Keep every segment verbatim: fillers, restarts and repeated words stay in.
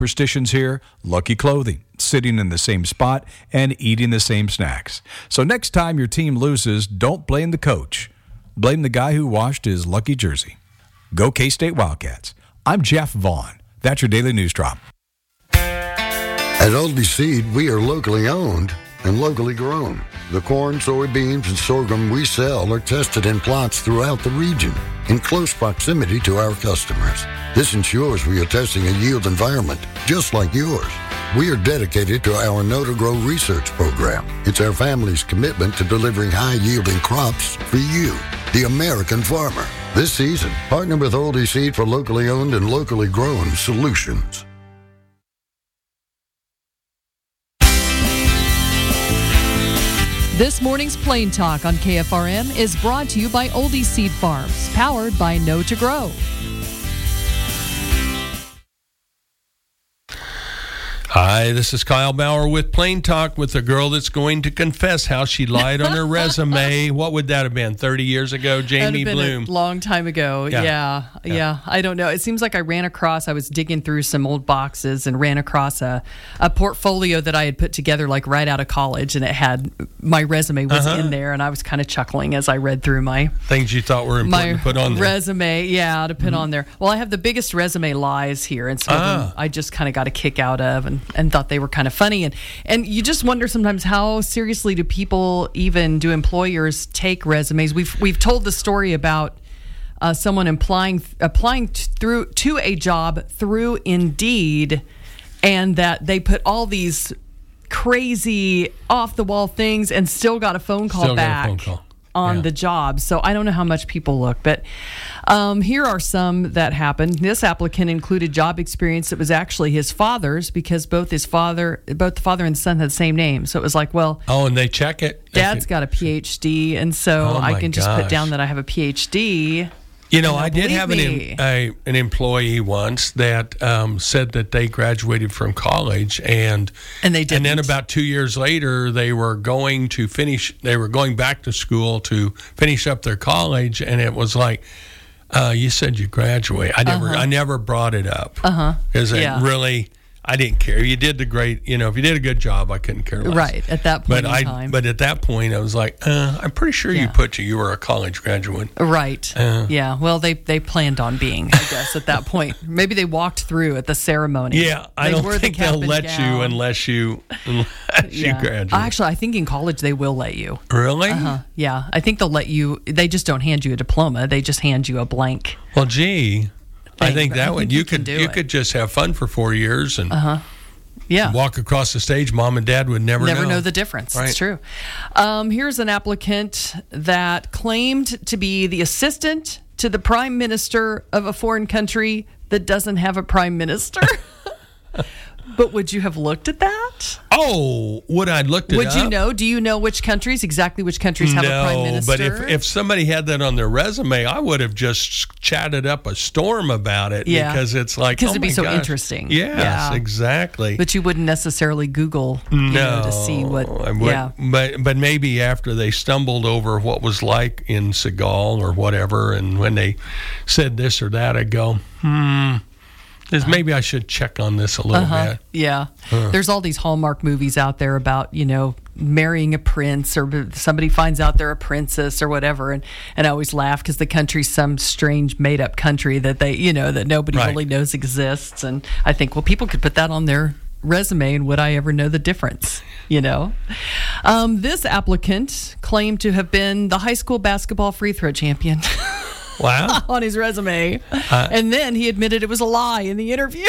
superstitions here. Lucky Clothing, sitting in the same spot and eating the same snacks. So next time your team loses, don't blame the coach. Blame the guy who washed his lucky jersey. Go K-State Wildcats. I'm Jeff Vaughn. That's your Daily News Drop. At Oldie Seed, we are locally owned and locally grown. The corn, soybeans, and sorghum we sell are tested in plots throughout the region in close proximity to our customers. This ensures we are testing a yield environment just like yours. We are dedicated to our Know to Grow research program. It's our family's commitment to delivering high-yielding crops for you, the American farmer. This season, partner with Oldie Seed for locally owned and locally grown solutions. This morning's Plain Talk on K F R M is brought to you by Oldie Seed Farms, powered by Know to Grow. Hi, this is Kyle Bauer with Plain Talk with a girl that's going to confess how she lied on her resume. What would that have been, thirty years ago, Jamie That'd have been Bloom? A long time ago, Yeah. Yeah. yeah, yeah. I don't know. It seems like I ran across, I was digging through some old boxes and ran across a, a portfolio that I had put together like right out of college, and it had, my resume was Uh-huh. in there, and I was kind of chuckling as I read through my Things you thought were important my to put on there. resume, yeah, to put Mm-hmm. on there. Well, I have the biggest resume lies here, and some of Ah. them I just kind of got a kick out of, and, and thought they were kind of funny. And and you just wonder sometimes, how seriously do people, even do employers, take resumes? We've we've told the story about uh, someone applying applying t- through to a job through Indeed, and that they put all these crazy off the wall things and still got a phone call Still got a back phone call. on Yeah. the job. So I don't know how much people look, but um, here are some that happened. This applicant included job experience that was actually his father's, because both his father, both the father and the son had the same name. So it was like, well, Oh, and they check it? Dad's got a P H D, and so Oh, I my can just put gosh. down that I have a P H D. You know, No, I did believe have an me. em- a, an employee once that um, said that they graduated from college, and And they and then didn't. about two years later, they were going to finish. They were going back to school to finish up their college, and it was like, uh, "You said you graduate." I never, I never brought it up Uh-huh. because Yeah. it really. I didn't care. You did the great, you know, if you did a good job, I couldn't care less. Right, at that point but in I, time. But at that point, I was like, uh, I'm pretty sure you Yeah. put you, you were a college graduate. Right. Uh. yeah. Well, they they planned on being, I guess, at that point. Maybe they walked through at the ceremony. Yeah, I They don't wore the think cap they'll and let you gown. unless you unless you Yeah. graduate. Actually, I think in college they will let you. Really? Uh, yeah, I think they'll let you. They just don't hand you a diploma. They just hand you a blank. Well, gee, I thing, think but that I would think you you can could do you it. could just have fun for four years and Yeah. walk across the stage. Mom and Dad would never Never know, know the difference. Right. It's true. Um, here's an applicant that claimed to be the assistant to the prime minister of a foreign country that doesn't have a prime minister. But would you have looked at that? Oh, would I looked it Would you up? know? Do you know which countries, exactly which countries have no, a prime minister? but if, if somebody had that on their resume, I would have just chatted up a storm about it Yeah. because it's like, Because oh it'd be my so gosh. interesting. Yes, Yeah. exactly. But you wouldn't necessarily Google, you no, know, to see what. I would- Yeah. But but maybe after they stumbled over what was like in Seagal or whatever, and when they said this or that, I go, hmm, this, maybe I should check on this a little Uh-huh. bit. Yeah. There's all these Hallmark movies out there about, you know, marrying a prince, or somebody finds out they're a princess or whatever. And, and I always laugh because the country's some strange made up country that they, you know, that nobody Right. really knows exists. And I think, well, people could put that on their resume, and would I ever know the difference? You know, um, this applicant claimed to have been the high school basketball free throw champion. Wow. On his resume. Uh, and then he admitted it was a lie in the interview.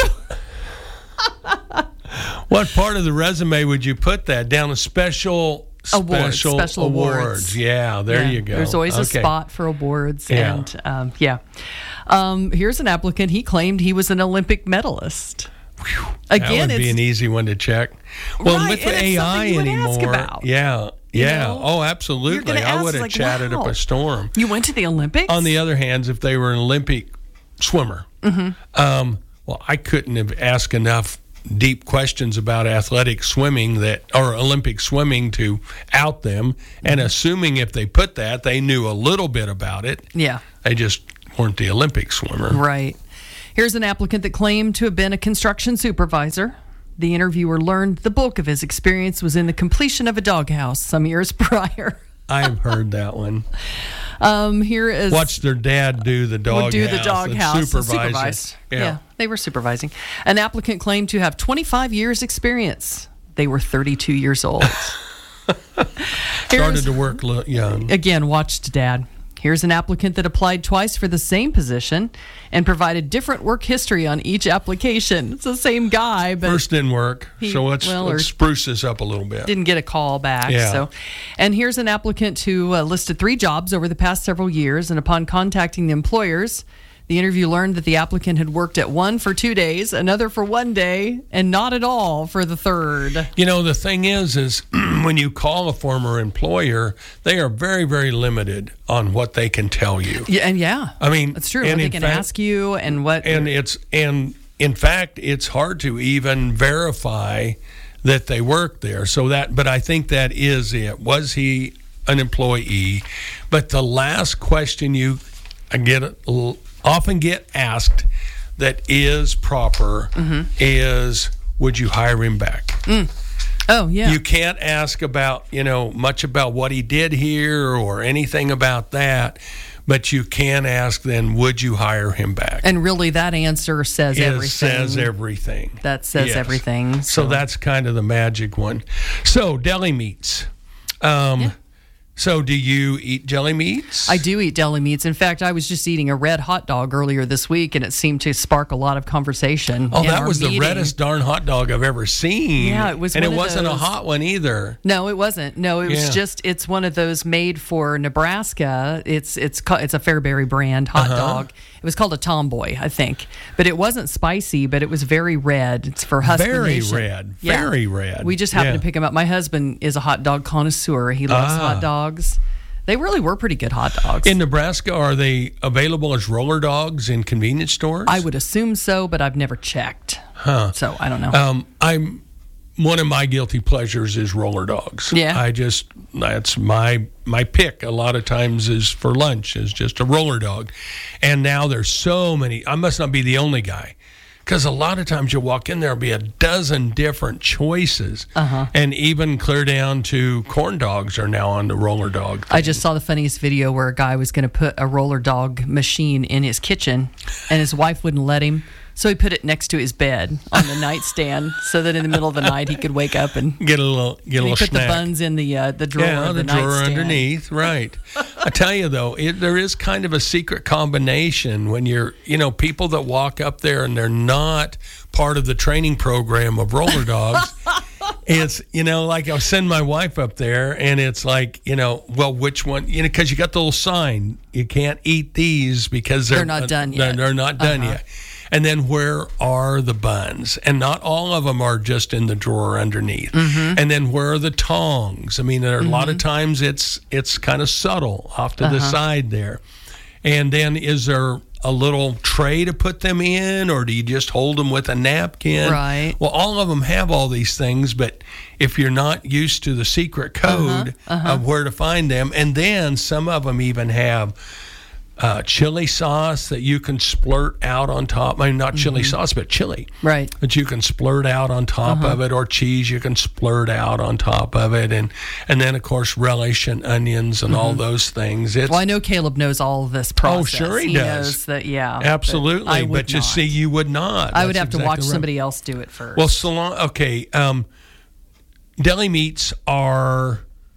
What part of the resume would you put that? Down a special Awards, special, special awards. Yeah, there Yeah, you go. There's always a Okay. spot for awards. Yeah. And um, yeah. Um, here's an applicant. He claimed he was an Olympic medalist. Again, that would be it's an easy one to check. Well, Right, with and it's A I something you would ask anymore, about, yeah, you yeah. know? Oh, You're absolutely. gonna I ask, would have like, chatted wow. up a storm. you went to the Olympics? On the other hand, if they were an Olympic swimmer, Mm-hmm. um, well, I couldn't have asked enough deep questions about athletic swimming that or Olympic swimming to out them, and Mm-hmm. assuming if they put that, they knew a little bit about it. Yeah. They just weren't the Olympic swimmer. Right. Here's an applicant that claimed to have been a construction supervisor. The interviewer learned the bulk of his experience was in the completion of a doghouse some years prior. I've heard that one. Um, here is Watch their dad do the dog would do the house dog and house. supervise it. Supervised. Yeah. yeah, they were supervising. An applicant claimed to have twenty-five years experience. They were thirty-two years old. Started to work lo- young. Again, watched dad. Here's an applicant that applied twice for the same position and provided different work history on each application. It's the same guy, but First didn't work, he- so let's, well, let's or- spruce this up a little bit. didn't get a call back. Yeah. So, and here's an applicant who uh, listed three jobs over the past several years, and upon contacting the employers, the interview learned that the applicant had worked at one for two days, another for one day, and not at all for the third. You know, the thing is, is when you call a former employer, they are very, very limited on what they can tell you. Yeah, and yeah, I mean, that's true. and What they in can fact- ask you and what. And it's and in fact, it's hard to even verify that they work there. So that, but I think that is it. Was he an employee? But the last question you I get often get asked that is proper Mm-hmm. is, would you hire him back? Mm. Oh yeah. You can't ask about, you know, much about what he did here or anything about that, but you can ask then, would you hire him back? and really, that answer says It everything. says everything. That says Yes. everything. So that's kind of the magic one. So deli meats. Um, Yeah. So do you eat jelly meats? I do eat deli meats. In fact, I was just eating a red hot dog earlier this week, and it seemed to spark a lot of conversation. Oh, in that our was meeting. the reddest darn hot dog I've ever seen. Yeah, it was and one it of wasn't those- a hot one either. No, it wasn't. No, it was Yeah. just it's one of those made for Nebraska. It's it's ca- it's a Fairberry brand hot Uh-huh. dog. It was called a Tomboy, I think, but it wasn't spicy. But it was very red. It's for Husky Very Nation. red. Yeah. Very red. We just happened Yeah. to pick them up. My husband is a hot dog connoisseur. He loves Ah. hot dogs. They really were pretty good hot dogs. In Nebraska, are they available as roller dogs in convenience stores? I would assume so, but I've never checked. Huh. So I don't know. Um, I'm one of my guilty pleasures is roller dogs. Yeah. I just that's my my pick. A lot of times is for lunch is just a roller dog, and now there's so many. I must not be the only guy. Because a lot of times you walk in, there'll be a dozen different choices. Uh-huh. And even clear down to corn dogs are now on the roller dog thing. I just saw the funniest video where a guy was going to put a roller dog machine in his kitchen, and his wife wouldn't let him. So he put it next to his bed on the nightstand, so that in the middle of the night he could wake up and, Get a little, get a and he little put snack. the buns in the uh, the drawer Yeah, of the, the, drawer nightstand. underneath, right. I tell you, though, it, there is kind of a secret combination when you're, you know, people that walk up there and they're not part of the training program of roller dogs. It's, you know, like I'll send my wife up there and it's like, you know, well, which one, you know, because you got the little sign, you can't eat these because they're, They're not done they're- yet. They're not done Uh-huh. yet. And then where are the buns? And not all of them are just in the drawer underneath. Mm-hmm. And then where are the tongs? I mean, there are a lot of times it's it's kind of subtle off to the Uh-huh. side there. And then is there a little tray to put them in, or do you just hold them with a napkin? Right. Well, all of them have all these things, but if you're not used to the secret code of where to find them, and then some of them even have uh, chili sauce that you can splurt out on top. I mean, not chili sauce, but chili. Right. That you can splurt out on top Uh-huh. of it, or cheese you can splurt out on top of it, and and then of course relish and onions and all those things. It's Well, I know Caleb knows all of this process. Oh, sure he does. knows that, yeah. but absolutely, I but, would you not. see, you would not. I would That's have to exactly watch right. somebody else do it first. Well, salon. Okay, um, deli meats are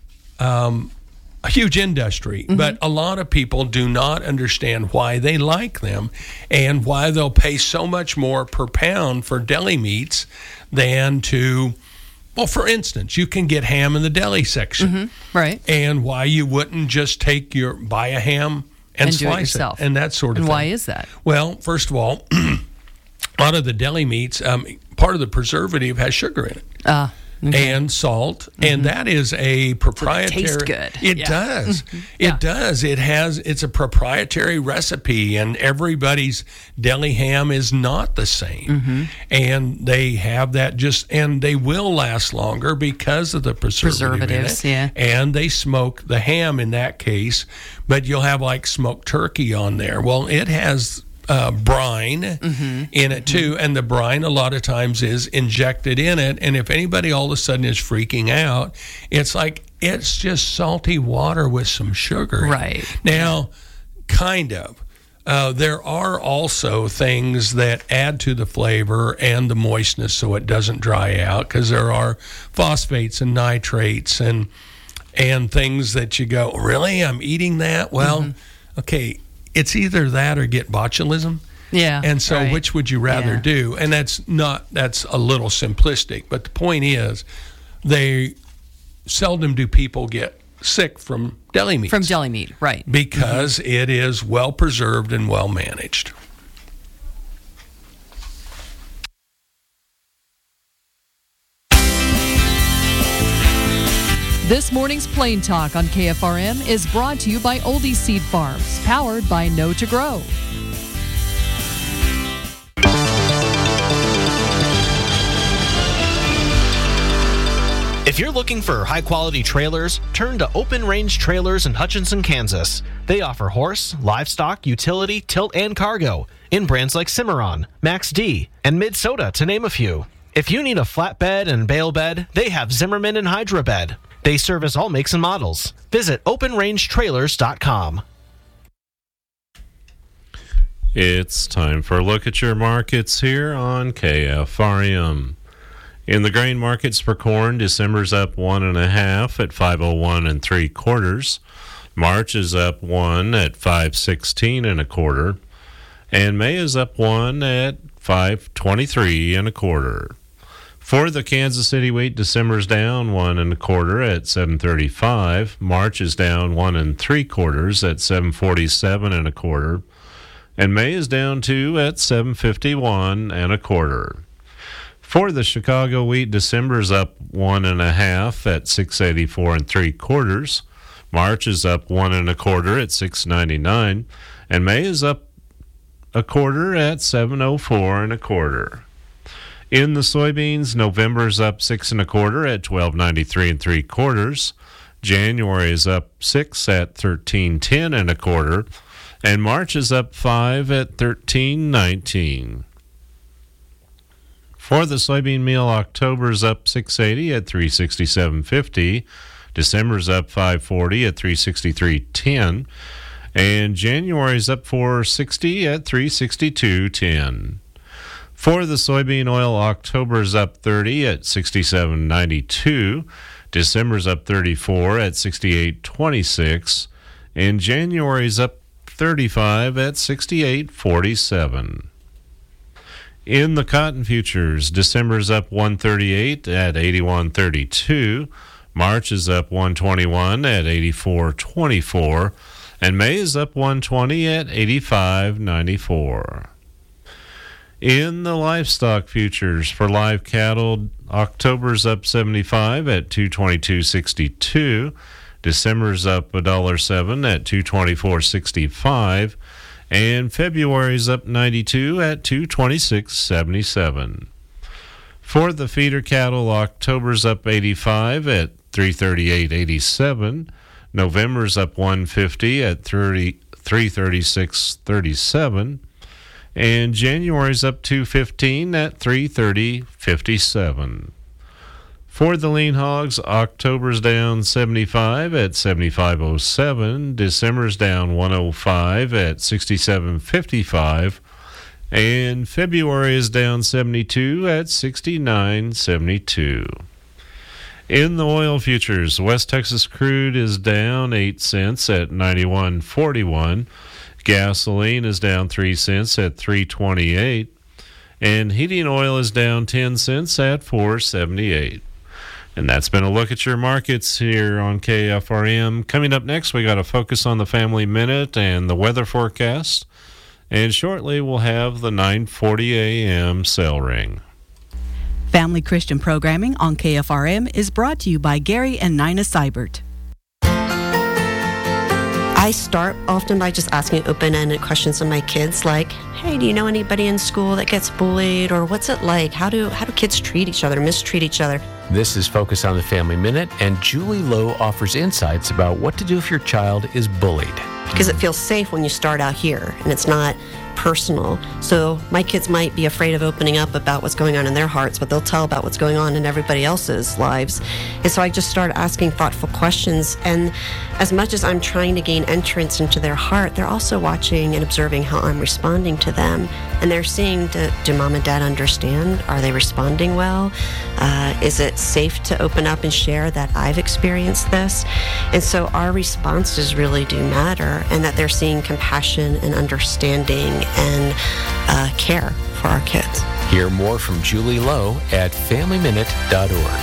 um, a huge industry, Mm-hmm. but a lot of people do not understand why they like them and why they'll pay so much more per pound for deli meats than to. Well, for instance, you can get ham in the deli section, Mm-hmm. right. and why you wouldn't just take your buy a ham and, And do it slice yourself. and that sort of And thing. why is that? Well, first of all, a lot of the deli meats, um, part of the preservative has sugar in it Uh, and salt, and that is a proprietary. tastes good. It Yeah. does. Yeah. It does. It has. It's a proprietary recipe, and everybody's deli ham is not the same. Mm-hmm. And they have that just, and they will last longer because of the preservative in Preservatives, it. yeah. And they smoke the ham in that case, but you'll have like smoked turkey on there. Well, it has uh, brine mm-hmm. in it too, mm-hmm. and the brine a lot of times is injected in it. And if anybody all of a sudden is freaking out, it's like it's just salty water with some sugar. Right. Now, kind of. Uh, there are also things that add to the flavor and the moistness so it doesn't dry out, because there are phosphates and nitrates and and things that you go, really? I'm eating that? Well, mm-hmm. okay, it's either that or get botulism. Yeah. And so right. which would you rather yeah. do? And that's not, that's a little simplistic, but the point is they seldom do people get sick from deli meat. From deli meat, right. Because mm-hmm. it is well preserved and well managed. This morning's Plain Talk on K F R M is brought to you by Oldie Seed Farms, powered by Know to Grow. If you're looking for high-quality trailers, turn to Open Range Trailers in Hutchinson, Kansas. They offer horse, livestock, utility, tilt, and cargo in brands like Cimarron, Max D, and Mid-Soda, to name a few. If you need a flatbed and bale bed, they have Zimmerman and Hydra Bed. They service all makes and models. Visit open range trailers dot com. It's time for a look at your markets here on K F R M. In the grain markets for corn, December's up one and a half at five oh one and three quarters. March is up one at five sixteen and a quarter, and May is up one at five twenty-three and a quarter. For the Kansas City wheat, December's down one and a quarter at seven thirty-five. March is down one and three quarters at seven forty-seven and a quarter, and May is down two at seven fifty-one and a quarter. For the Chicago wheat, December's up one and a half at six eighty-four and three quarters. March is up one and a quarter at six ninety-nine, and May is up a quarter at seven oh four and a quarter. In the soybeans, November's up six and a quarter at twelve ninety-three and three quarters. January is up six at thirteen ten and a quarter, and March is up five at thirteen nineteen. For the soybean meal, October's up six eighty at three sixty-seven fifty. December's up five forty at three sixty-three ten, and January's up four sixty at three sixty-two ten. For the soybean oil, October's up thirty at sixty-seven ninety-two, December's up thirty-four at sixty-eight twenty-six, and January's up thirty-five at sixty-eight forty-seven. In the cotton futures, December's up one thirty-eight at eighty-one thirty-two, March is up one twenty-one at eighty-four twenty-four, and May is up one twenty at eighty-five ninety-four. In the livestock futures for live cattle, October's up seventy-five at two twenty-two sixty-two, December's up one dollar and seven cents at two twenty-four sixty-five, and February's up ninety-two at two twenty-six seventy-seven. For the feeder cattle, October's up eighty-five at three thirty-eight eighty-seven, November's up one fifty at three thirty-six thirty-seven, and January's up two fifteen at three thirty fifty-seven. For the lean hogs, October's down seventy-five at seventy-five oh seven, December's down one oh five at sixty-seven fifty-five, and February is down seventy-two at sixty-nine seventy-two. In the oil futures, West Texas crude is down eight cents at ninety-one forty-one. Gasoline is down three cents at three twenty-eight, and heating oil is down ten cents at four seventy-eight. And that's been a look at your markets here on K F R M. Coming up next, we got a focus on the Family Minute and the weather forecast, and shortly we'll have the nine forty a.m. cell ring. Family Christian programming on K F R M is brought to you by Gary and Nina Seibert. I start often by just asking open-ended questions of my kids, like, hey, do you know anybody in school that gets bullied? Or what's it like? How do how do kids treat each other, mistreat each other? This is Focus on the Family Minute, and Julie Lowe offers insights about what to do if your child is bullied. Because it feels safe when you start out here, and it's not personal. So my kids might be afraid of opening up about what's going on in their hearts, but they'll tell about what's going on in everybody else's lives. And so I just started asking thoughtful questions. And as much as I'm trying to gain entrance into their heart, they're also watching and observing how I'm responding to them. And they're seeing, do, do mom and dad understand? Are they responding well? Uh, is it safe to open up and share that I've experienced this? And so our responses really do matter, and that they're seeing compassion and understanding and uh, care for our kids. Hear more from Julie Lowe at family minute dot org.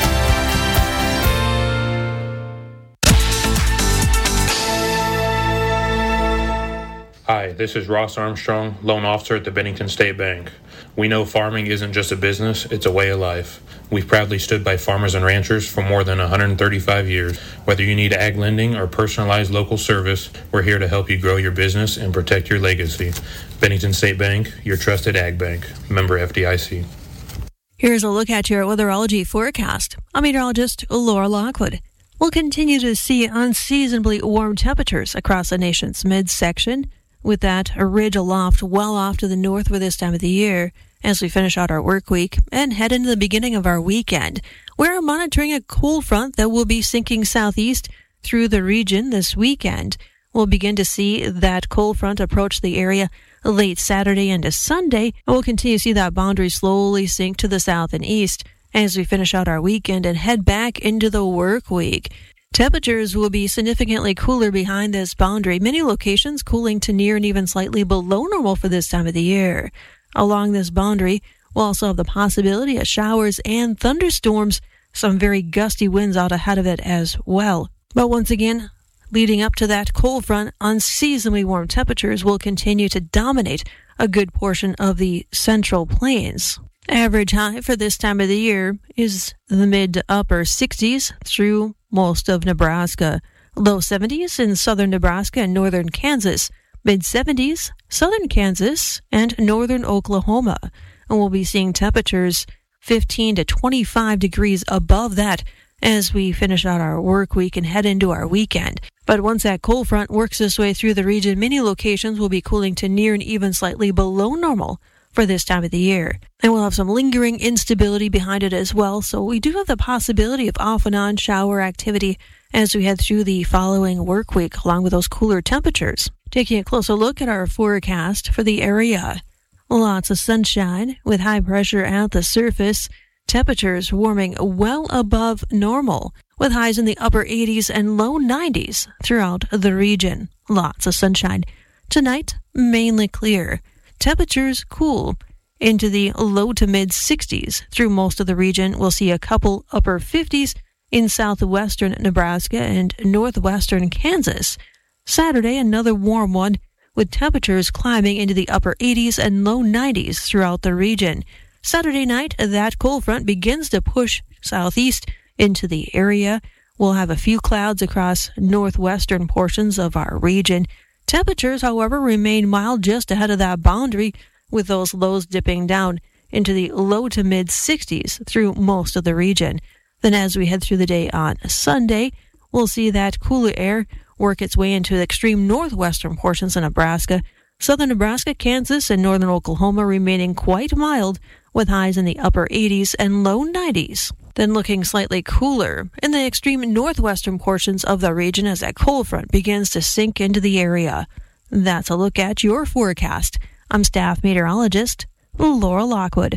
Hi, this is Ross Armstrong, loan officer at the Bennington State Bank. We know farming isn't just a business, it's a way of life. We've proudly stood by farmers and ranchers for more than one hundred thirty-five years. Whether you need ag lending or personalized local service, we're here to help you grow your business and protect your legacy. Bennington State Bank, your trusted ag bank. Member F D I C. Here's a look at your weatherology forecast. I'm meteorologist Laura Lockwood. We'll continue to see unseasonably warm temperatures across the nation's midsection, with that a ridge aloft well off to the north for this time of the year. As we finish out our work week and head into the beginning of our weekend, we're monitoring a cold front that will be sinking southeast through the region this weekend. We'll begin to see that cold front approach the area late Saturday into Sunday, and we'll continue to see that boundary slowly sink to the south and east as we finish out our weekend and head back into the work week. Temperatures will be significantly cooler behind this boundary, many locations cooling to near and even slightly below normal for this time of the year. Along this boundary, we'll also have the possibility of showers and thunderstorms, some very gusty winds out ahead of it as well. But once again, leading up to that cold front, unseasonably warm temperatures will continue to dominate a good portion of the Central Plains. Average high for this time of the year is the mid to upper sixties through most of Nebraska. Low seventies in southern Nebraska and northern Kansas. Mid seventies, southern Kansas and northern Oklahoma. And we'll be seeing temperatures fifteen to twenty-five degrees above that as we finish out our work week and head into our weekend. But once that cold front works its way through the region, many locations will be cooling to near and even slightly below normal for this time of the year. And we'll have some lingering instability behind it as well, so we do have the possibility of off and on shower activity as we head through the following work week, along with those cooler temperatures. Taking a closer look at our forecast for the area. Lots of sunshine with high pressure at the surface. Temperatures warming well above normal, with highs in the upper eighties and low nineties throughout the region. Lots of sunshine. Tonight, mainly clear. Temperatures cool into the low to mid sixties through most of the region. We'll see a couple upper fifties in southwestern Nebraska and northwestern Kansas. Saturday, another warm one with temperatures climbing into the upper eighties and low nineties throughout the region. Saturday night, that cold front begins to push southeast into the area. We'll have a few clouds across northwestern portions of our region. Temperatures, however, remain mild just ahead of that boundary, with those lows dipping down into the low to mid sixties through most of the region. Then as we head through the day on Sunday, we'll see that cooler air work its way into the extreme northwestern portions of Nebraska. Southern Nebraska, Kansas, and northern Oklahoma remaining quite mild, with highs in the upper eighties and low nineties. Then looking slightly cooler in the extreme northwestern portions of the region as that cold front begins to sink into the area. That's a look at your forecast. I'm staff meteorologist Laura Lockwood.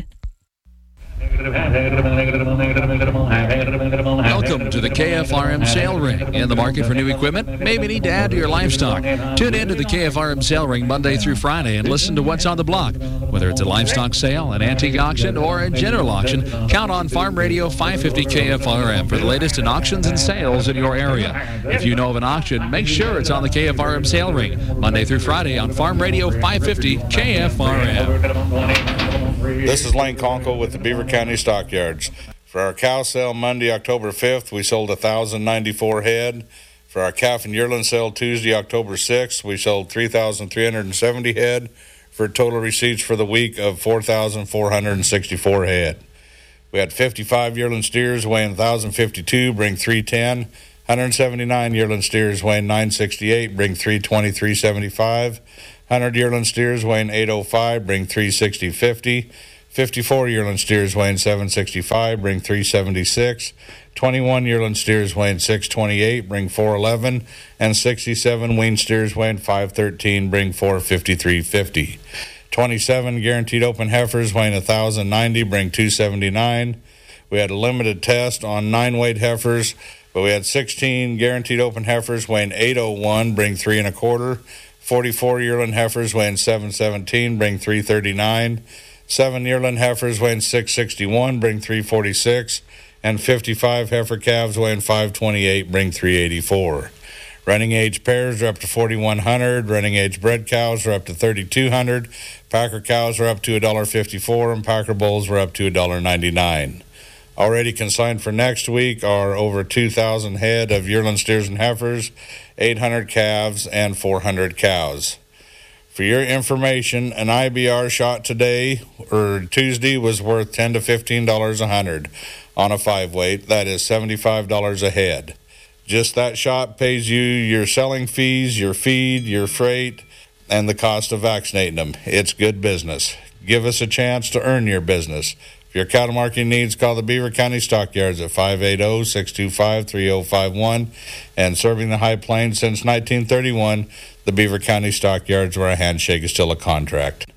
Welcome to the K F R M Sale Ring. In the market for new equipment? Maybe need to add to your livestock. Tune in to the K F R M Sale Ring Monday through Friday and listen to what's on the block. Whether it's a livestock sale, an antique auction, or a general auction, count on Farm Radio five fifty K F R M for the latest in auctions and sales in your area. If you know of an auction, make sure it's on the K F R M Sale Ring Monday through Friday on Farm Radio five fifty K F R M. This is Lane Conkle with the Beaver County Stockyards. For our cow sale Monday, October fifth, we sold one thousand ninety-four head. For our calf and yearling sale Tuesday, October sixth, we sold three thousand three hundred seventy head for total receipts for the week of four thousand four hundred sixty-four head. We had fifty-five yearling steers weighing one thousand fifty-two, bring three ten. one hundred seventy-nine yearling steers weighing nine sixty-eight, bring three twenty-three seventy-five. one hundred yearling steers weighing eight oh five, bring three sixty fifty. fifty-four yearling steers weighing seven sixty-five, bring three seventy-six. twenty-one yearling steers weighing six twenty-eight, bring four eleven. And sixty-seven wean steers weighing five thirteen, bring four fifty-three fifty. twenty-seven guaranteed open heifers weighing one thousand ninety, bring two seventy-nine. We had a limited test on nine weight heifers, but we had sixteen guaranteed open heifers weighing eight oh one, bring three and a quarter. forty-four yearling heifers weighing seven seventeen, bring three thirty-nine. Seven yearling heifers weighing six sixty-one, bring three forty-six. And fifty-five heifer calves weighing five twenty-eight, bring three eighty-four. Running age pairs are up to forty-one hundred. Running age bred cows are up to thirty-two hundred. Packer cows are up to one dollar fifty-four, and Packer bulls are up to one dollar ninety-nine. Already consigned for next week are over two thousand head of yearling steers and heifers, eight hundred calves, and four hundred cows. For your information, an I B R shot today or Tuesday was worth ten to fifteen dollars a hundred on a five weight. That is seventy-five dollars a head. Just that shot pays you your selling fees, your feed, your freight, and the cost of vaccinating them. It's good business. Give us a chance to earn your business. For your cattle marketing needs, call the Beaver County Stockyards at five eight zero, six two five, three zero five one. And serving the High Plains since nineteen thirty-one, the Beaver County Stockyards, where a handshake is still a contract.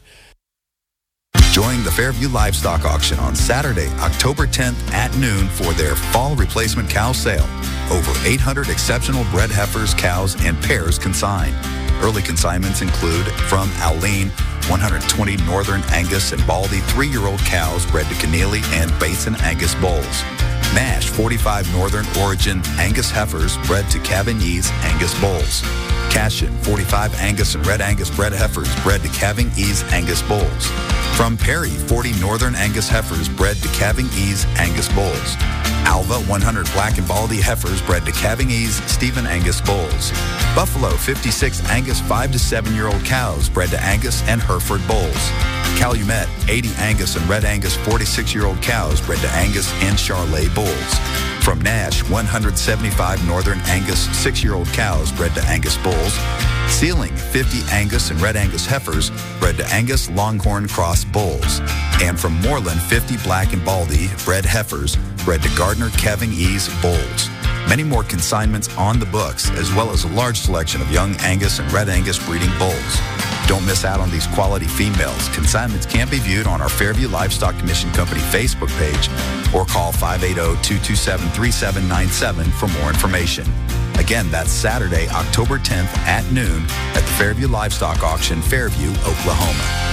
Join the Fairview Livestock Auction on Saturday, October tenth at noon for their fall replacement cow sale. Over eight hundred exceptional bred heifers, cows, and pairs consigned. Early consignments include from Alene, one hundred twenty Northern Angus and Baldy three-year-old cows bred to Keneally and Basin Angus bulls. Nash forty-five Northern Origin Angus heifers bred to Cavigny's Angus bulls. Cashin forty-five Angus and Red Angus bred heifers bred to Cavigny's Angus bulls. From Perry, forty Northern Angus heifers bred to Cavigny's Angus bulls. Alva, one hundred Black and Baldy heifers bred to Cavigny's Stephen Angus bulls. Buffalo, fifty-six Angus five to seven-year-old cows bred to Angus and Hereford bulls. Calumet, eighty Angus and Red Angus forty-six-year-old cows bred to Angus and Charolais bulls. From Nash, one hundred seventy-five Northern Angus six-year-old cows bred to Angus bulls. Sealing, fifty Angus and Red Angus heifers bred to Angus Longhorn Cross bulls. And from Moreland, fifty Black and Baldy bred heifers bred to Gardner Cavigny's bulls. Many more consignments on the books, as well as a large selection of young Angus and Red Angus breeding bulls. Don't miss out on these quality females. Consignments can be viewed on our Fairview Livestock Commission Company Facebook page or call five eight zero, two two seven, three seven nine seven for more information. Again, that's Saturday, October tenth at noon at the Fairview Livestock Auction, Fairview, Oklahoma.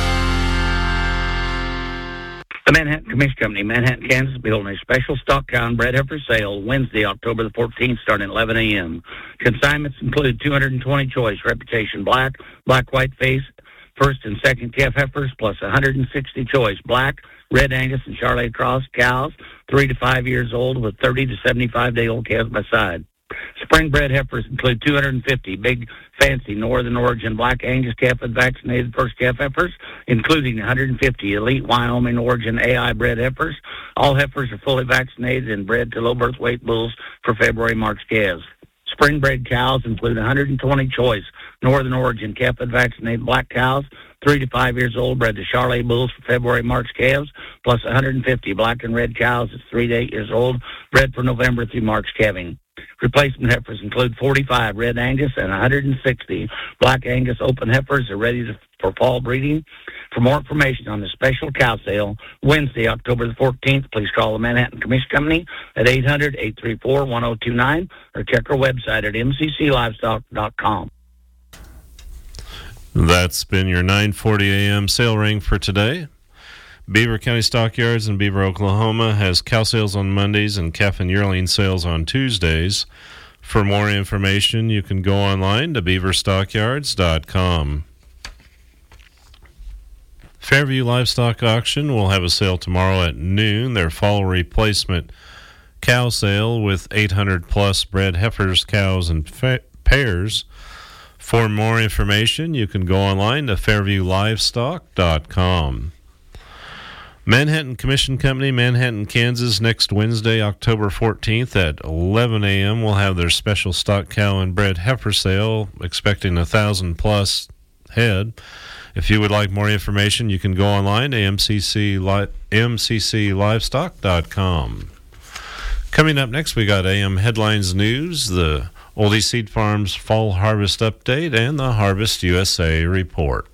The Manhattan Commission Company, Manhattan, Kansas, will be holding a special stock cow and bred heifer sale Wednesday, October the fourteenth, starting at eleven a.m. Consignments include two hundred twenty choice Reputation Black, Black White Face, first and second calf heifers, plus one hundred sixty choice Black, Red Angus, and Charolais Cross cows, three to five years old, with thirty to seventy-five day old calves by side. Spring bred heifers include two hundred fifty big, fancy Northern Origin Black Angus calf and vaccinated first calf heifers, including one hundred fifty elite Wyoming Origin A I bred heifers. All heifers are fully vaccinated and bred to low birth weight bulls for February March calves. Spring bred cows include one hundred twenty choice Northern Origin calf and vaccinated black cows, three to five years old, bred to Charolais bulls for February March calves, plus one hundred fifty black and red cows that's three to eight years old, bred for November through March calving. Replacement heifers include forty-five Red Angus and one hundred sixty Black Angus open heifers are ready to, for fall breeding. For more information on the special cow sale, Wednesday, October the fourteenth, please call the Manhattan Commission Company at eight hundred, eight three four, one zero two nine or check our website at m c c livestock dot com. That's been your nine forty a.m. sale ring for today. Beaver County Stockyards in Beaver, Oklahoma has cow sales on Mondays and calf and yearling sales on Tuesdays. For more information, you can go online to beaver stockyards dot com. Fairview Livestock Auction will have a sale tomorrow at noon. Their fall replacement cow sale with eight hundred plus bred heifers, cows, and fa- pairs. For more information, you can go online to fairview livestock dot com. Manhattan Commission Company, Manhattan, Kansas, next Wednesday, October fourteenth at eleven a.m. will have their special stock cow and bred heifer sale, expecting a thousand plus head. If you would like more information, you can go online to M C C li- M C C livestock dot com. Coming up next, we got A M Headlines News, the Oldie Seed Farms Fall Harvest Update, and the Harvest U S A Report.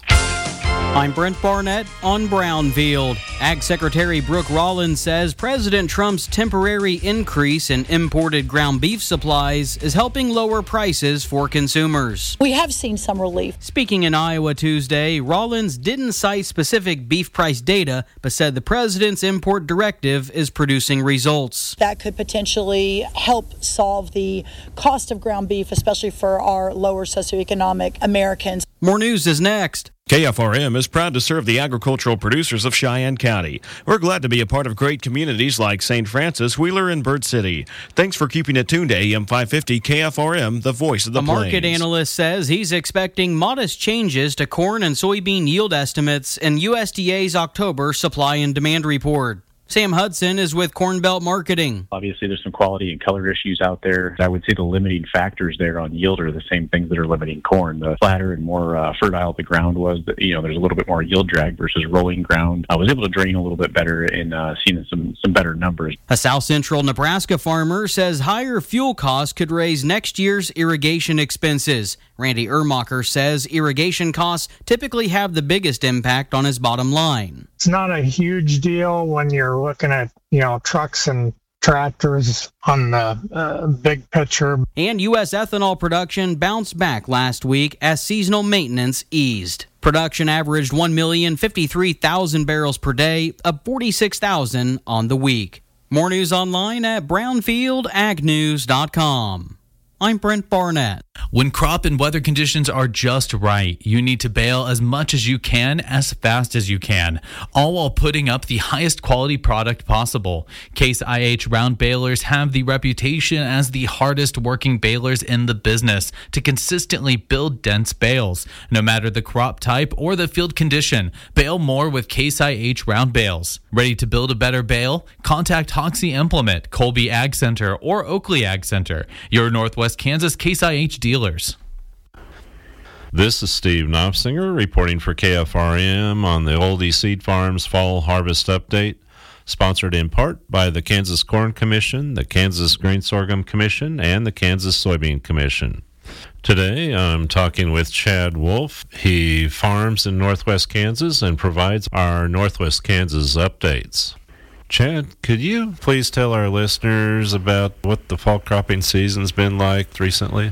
I'm Brent Barnett on Brownfield. Ag Secretary Brooke Rollins says President Trump's temporary increase in imported ground beef supplies is helping lower prices for consumers. We have seen some relief. Speaking in Iowa Tuesday, Rollins didn't cite specific beef price data, but said the president's import directive is producing results. That could potentially help solve the cost of ground beef, especially for our lower socioeconomic Americans. More news is next. K F R M is proud to serve the agricultural producers of Cheyenne County. We're glad to be a part of great communities like Saint Francis, Wheeler, and Bird City. Thanks for keeping it tuned to A M five fifty K F R M, the voice of the A plains. market analyst says he's expecting modest changes to corn and soybean yield estimates in U S D A's October supply and demand report. Sam Hudson is with Corn Belt Marketing. Obviously, there's some quality and color issues out there. I would say the limiting factors there on yield are the same things that are limiting corn. The flatter and more uh, fertile the ground was, you know, there's a little bit more yield drag versus rolling ground. I was able to drain a little bit better and uh, seeing some, some better numbers. A South Central Nebraska farmer says higher fuel costs could raise next year's irrigation expenses. Randy Ermacher says irrigation costs typically have the biggest impact on his bottom line. It's not a huge deal when you're looking at, you know, trucks and tractors on the uh, big picture. And U S ethanol production bounced back last week as seasonal maintenance eased. Production averaged one million fifty-three thousand barrels per day, up forty-six thousand on the week. More news online at brownfield ag news dot com. I'm Brent Barnett. When crop and weather conditions are just right, you need to bale as much as you can, as fast as you can, all while putting up the highest quality product possible. Case I H round balers have the reputation as the hardest working balers in the business to consistently build dense bales. No matter the crop type or the field condition, bale more with Case I H round bales. Ready to build a better bale? Contact Hoxie Implement, Colby Ag Center, or Oakley Ag Center, your Northwest Kansas Case I H dealers. This is Steve Knopfsinger reporting for K F R M on the Oldie Seed Farms Fall Harvest Update, sponsored in part by the Kansas Corn Commission, the Kansas Grain Sorghum Commission, and the Kansas Soybean Commission. Today, I'm talking with Chad Wolf. He farms in Northwest Kansas and provides our Northwest Kansas updates. Chad, could you please tell our listeners about what the fall cropping season's been like recently?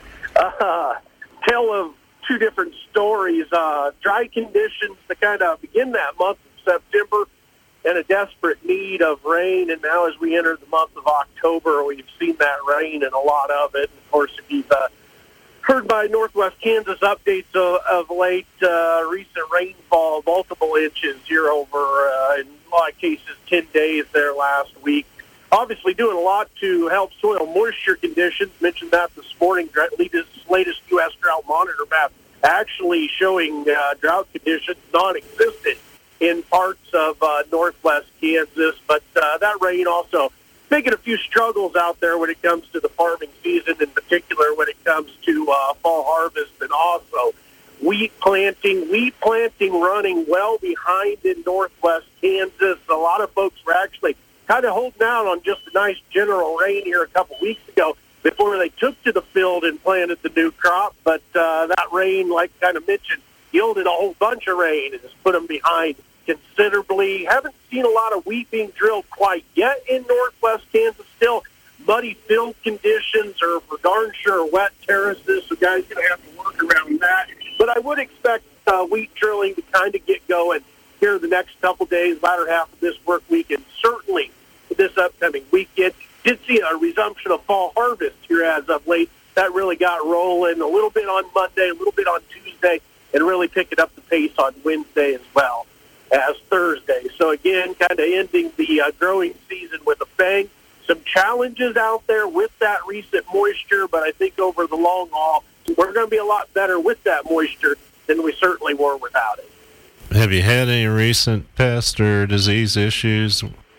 Uh, tale of two different stories. Uh, dry conditions to kind of begin that month of September and a desperate need of rain. And now as we enter the month of October, we've seen that rain and a lot of it. And of course, if you've uh, heard by Northwest Kansas updates of, of late, uh, recent rainfall, multiple inches here over, uh, in a lot of cases, ten days there last week. Obviously doing a lot to help soil moisture conditions. Mentioned that this morning. Latest, latest U S drought monitor map actually showing uh, drought conditions non-existent in parts of uh, Northwest Kansas. But uh, that rain also making a few struggles out there when it comes to the farming season, in particular when it comes to uh, fall harvest and also wheat planting. Wheat planting running well behind in Northwest Kansas. A lot of folks were actually kind of holding out on just a nice general rain here a couple weeks ago before they took to the field and planted the new crop. But uh, that rain, like kind of mentioned, yielded a whole bunch of rain and has put them behind considerably. Haven't seen a lot of wheat being drilled quite yet in Northwest Kansas. Still muddy field conditions or for darn sure wet terraces, so guys going to have to work around that. But I would expect uh, wheat drilling to kind of get going here the next couple days, latter half of this work week, and certainly this upcoming weekend. Did see a resumption of fall harvest here as of late. That really got rolling a little bit on Monday, a little bit on Tuesday, and really picking up the pace on Wednesday as well as Thursday. So again, kind of ending the uh, growing season with a bang. Some challenges out there with that recent moisture, but I think over the long haul, we're going to be a lot better with that moisture than we certainly were without it. Have you had any recent pest or disease issues?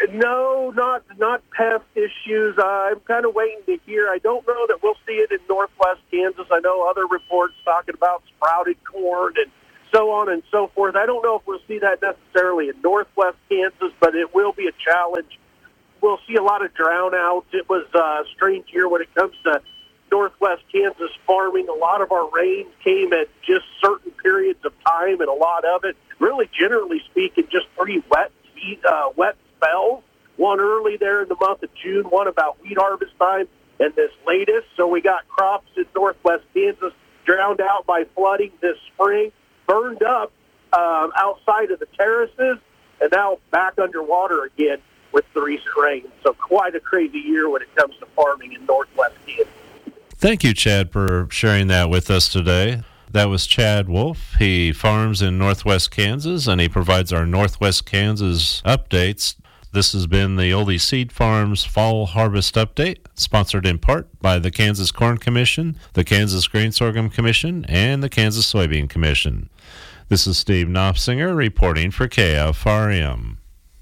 No, not not pest issues. Uh, I'm kind of waiting to hear. I don't know that we'll see it in northwest Kansas. I know other reports talking about sprouted corn and so on and so forth. I don't know if we'll see that necessarily in northwest Kansas, but it will be a challenge. We'll see a lot of drown outs. It was a strange year when it comes to northwest Kansas farming. A lot of our rains came at just certain periods of time, and a lot of it, really generally speaking, just three wet uh, wet spells. One early there in the month of June, one about wheat harvest time, and this latest. So we got crops in northwest Kansas drowned out by flooding this spring, burned up um, outside of the terraces, and now back underwater again with the recent rain. So quite a crazy year when it comes to farming in northwest Kansas. Thank you, Chad, for sharing that with us today. That was Chad Wolf. He farms in northwest Kansas, and he provides our northwest Kansas updates. This has been the Oldie Seed Farms Fall Harvest Update, sponsored in part by the Kansas Corn Commission, the Kansas Grain Sorghum Commission, and the Kansas Soybean Commission. This is Steve Knopfsinger reporting for K F R M.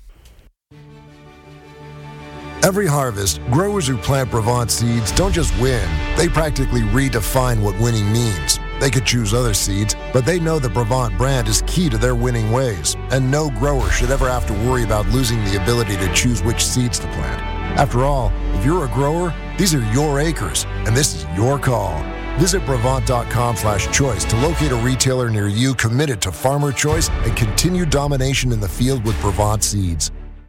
Every harvest, growers who plant Brevant seeds don't just win, they practically redefine what winning means. They could choose other seeds, but they know the Brevant brand is key to their winning ways, and no grower should ever have to worry about losing the ability to choose which seeds to plant. After all, if you're a grower, these are your acres, and this is your call. Visit Brevant.com slash choice to locate a retailer near you committed to farmer choice and continued domination in the field with Brevant seeds.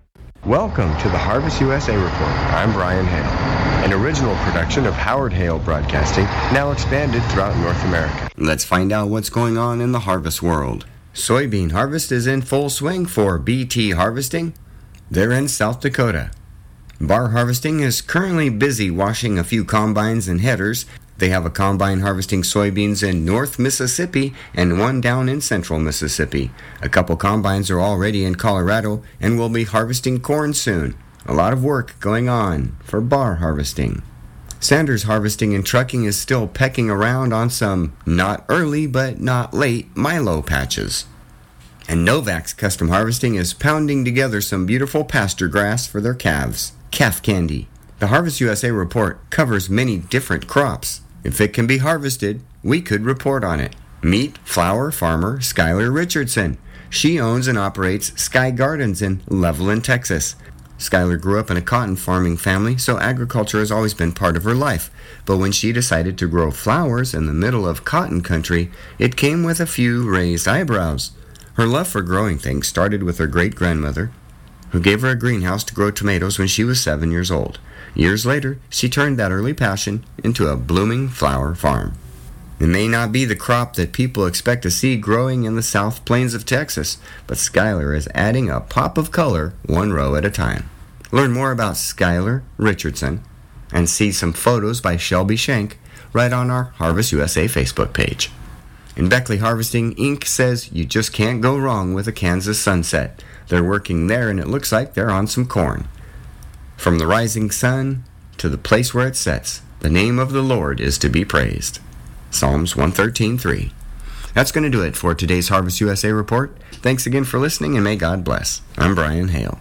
Welcome to the Harvest U S A Report. I'm Brian Hale, an original production of Howard Hale Broadcasting, now expanded throughout North America. Let's find out what's going on in the harvest world. Soybean harvest is in full swing for B T Harvesting. They're in South Dakota. Bar Harvesting is currently busy washing a few combines and headers. They have a combine harvesting soybeans in North Mississippi and one down in Central Mississippi. A couple combines are already in Colorado and will be harvesting corn soon. A lot of work going on for Bar Harvesting. Sanders Harvesting and Trucking is still pecking around on some not early but not late milo patches. And Novak's Custom Harvesting is pounding together some beautiful pasture grass for their calves. Calf candy. The Harvest U S A Report covers many different crops. If it can be harvested, we could report on it. Meet flower farmer Skylar Richardson. She owns and operates Sky Gardens in Levelland, Texas. Skylar grew up in a cotton farming family, so agriculture has always been part of her life. But when she decided to grow flowers in the middle of cotton country, it came with a few raised eyebrows. Her love for growing things started with her great-grandmother, who gave her a greenhouse to grow tomatoes when she was seven years old. Years later, she turned that early passion into a blooming flower farm. It may not be the crop that people expect to see growing in the South Plains of Texas, but Skylar is adding a pop of color one row at a time. Learn more about Skylar Richardson and see some photos by Shelby Shank right on our Harvest U S A Facebook page. And Beckley Harvesting Incorporated says you just can't go wrong with a Kansas sunset. They're working there and it looks like they're on some corn. From the rising sun to the place where it sets, the name of the Lord is to be praised. Psalms one thirteen three. That's going to do it for today's Harvest U S A Report. Thanks again for listening and may God bless. I'm Brian Hale.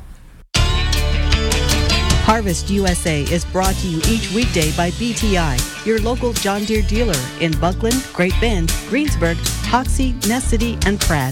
Harvest U S A is brought to you each weekday by B T I, your local John Deere dealer in Buckland, Great Bend, Greensburg, Hoxie, Ness City, and Pratt.